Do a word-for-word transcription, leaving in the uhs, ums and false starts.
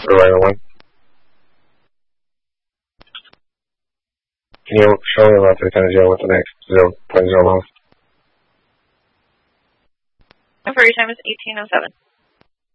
Right one. Can you show me about the kind of with the next zero point zero miles? Number your time is eighteen oh seven.